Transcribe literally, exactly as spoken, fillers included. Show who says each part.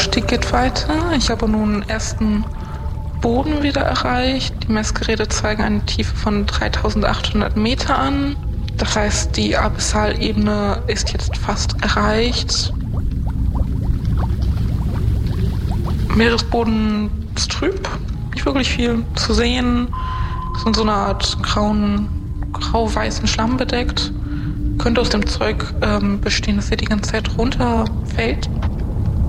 Speaker 1: Aufstieg geht weiter. Ich habe nun ersten Boden wieder erreicht. Die Messgeräte zeigen eine Tiefe von dreitausendachthundert Meter an. Das heißt, die Abyssalebene ist jetzt fast erreicht. Meeresboden ist trüb, nicht wirklich viel zu sehen. Es ist in so einer Art grauen, grau-weißen Schlamm bedeckt. Könnte aus dem Zeug ähm, bestehen, dass er die ganze Zeit runterfällt.